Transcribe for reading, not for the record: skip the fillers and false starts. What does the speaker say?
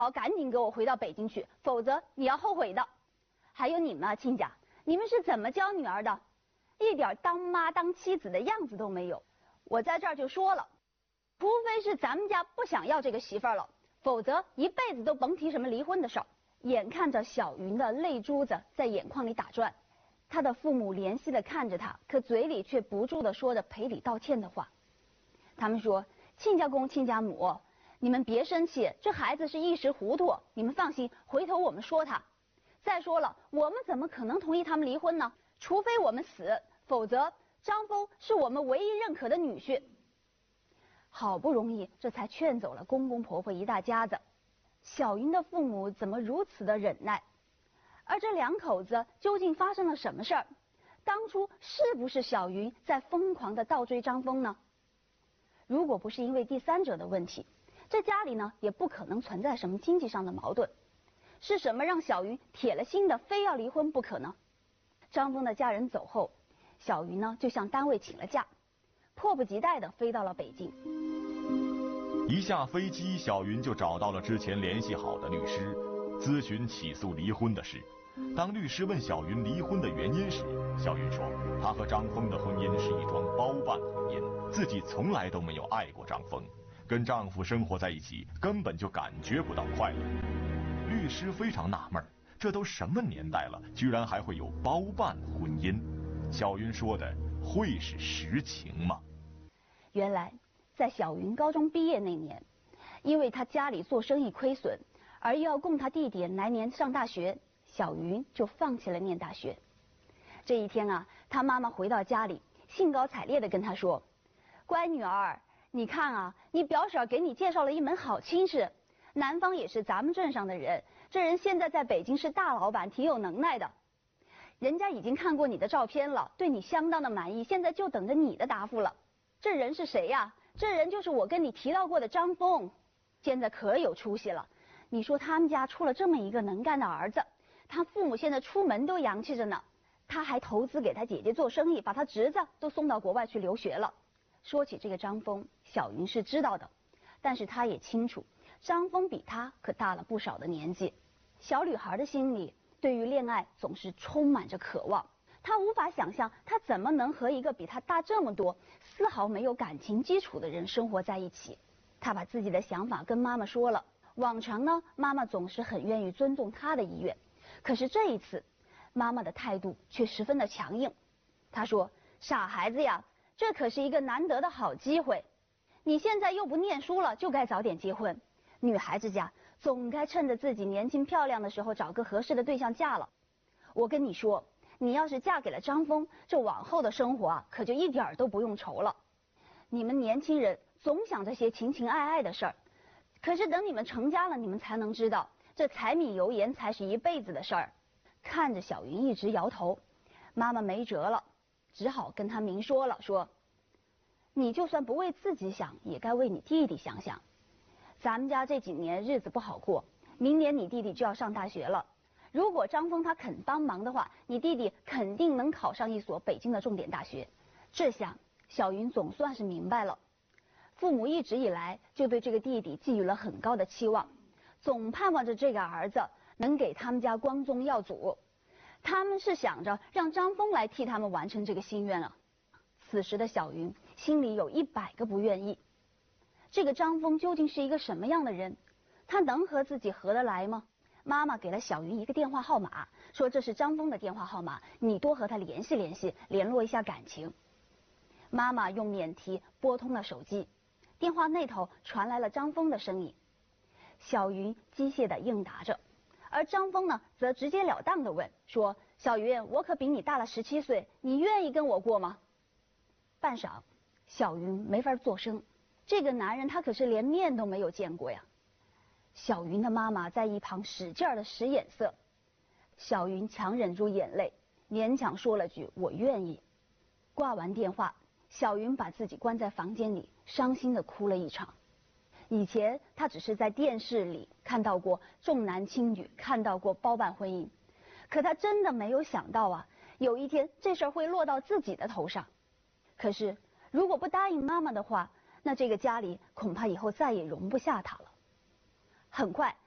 赶紧给我回到北京去，否则你要后悔的。还有你们啊，亲家，你们是怎么教女儿的？一点当妈当妻子的样子都没有。我在这儿就说了，除非是咱们家不想要这个媳妇儿了，否则一辈子都甭提什么离婚的事儿。眼看着小云的泪珠子在眼眶里打转，她的父母怜惜地看着她，可嘴里却不住地说着赔礼道歉的话。他们说：“亲家公亲家母，你们别生气，这孩子是一时糊涂，你们放心，回头我们说他。再说了，我们怎么可能同意他们离婚呢？除非我们死，否则张峰是我们唯一认可的女婿。”好不容易这才劝走了公公婆婆一大家子。小云的父母怎么如此的忍耐？而这两口子究竟发生了什么事儿？当初是不是小云在疯狂的倒追张峰呢？如果不是因为第三者的问题，这家里呢也不可能存在什么经济上的矛盾。是什么让小云铁了心的非要离婚不可呢？张峰的家人走后，小云呢就向单位请了假，迫不及待的飞到了北京。 一下飞机，小云就找到了之前联系好的律师，咨询起诉离婚的事。当律师问小云离婚的原因时，小云说她和张峰的婚姻是一桩包办婚姻，自己从来都没有爱过张峰，跟丈夫生活在一起根本就感觉不到快乐。律师非常纳闷，这都什么年代了，居然还会有包办婚姻？小云说的会是实情吗？ 原来在小云高中毕业那年，因为她家里做生意亏损，而又要供她弟弟来年上大学，小云就放弃了念大学。这一天啊，她妈妈回到家里，兴高采烈地跟她说：“乖女儿，你看啊，你表婶给你介绍了一门好亲事，男方也是咱们镇上的人，这人现在在北京是大老板，挺有能耐的。人家已经看过你的照片了，对你相当的满意，现在就等着你的答复了。这人是谁呀？这人就是我跟你提到过的张峰，现在可有出息了。你说他们家出了这么一个能干的儿子，他父母现在出门都洋气着呢。他还投资给他姐姐做生意，把他侄子都送到国外去留学了。”说起这个张峰，小云是知道的，但是她也清楚，张峰比她可大了不少的年纪。小女孩的心里对于恋爱总是充满着渴望，她无法想象她怎么能和一个比她大这么多、丝毫没有感情基础的人生活在一起。她把自己的想法跟妈妈说了，往常呢，妈妈总是很愿意尊重她的意愿，可是这一次，妈妈的态度却十分的强硬。她说：“傻孩子呀，这可是一个难得的好机会，你现在又不念书了，就该早点结婚。女孩子家总该趁着自己年轻漂亮的时候找个合适的对象嫁了。我跟你说，你要是嫁给了张峰，这往后的生活啊，可就一点都不用愁了。你们年轻人总想这些情情爱爱的事儿，可是等你们成家了，你们才能知道，这柴米油盐才是一辈子的事儿。”看着小云一直摇头，妈妈没辙了，只好跟她明说了，说：“你就算不为自己想，也该为你弟弟想想。咱们家这几年日子不好过，明年你弟弟就要上大学了。如果张峰他肯帮忙的话，你弟弟肯定能考上一所北京的重点大学。”这下小云总算是明白了，父母一直以来就对这个弟弟寄予了很高的期望，总盼望着这个儿子能给他们家光宗耀祖。他们是想着让张峰来替他们完成这个心愿啊。此时的小云心里有100个不愿意。这个张峰究竟是一个什么样的人？他能和自己合得来吗？妈妈给了小云一个电话号码，说这是张峰的电话号码，你多和他联系联系，联络一下感情。妈妈用免提拨通了手机，电话那头传来了张峰的声音。小云机械地应答着，而张峰呢，则直截了当地问说：“小云，我可比你大了17岁，你愿意跟我过吗？”半晌，小云没法作声。这个男人他可是连面都没有见过呀。小云的妈妈在一旁使劲地使眼色，小云强忍住眼泪，勉强说了句：“我愿意。”挂完电话，小云把自己关在房间里，伤心地哭了一场。以前她只是在电视里看到过重男轻女，看到过包办婚姻，可她真的没有想到啊，有一天这事儿会落到自己的头上。可是如果不答应妈妈的话，那这个家里恐怕以后再也容不下她了。很快，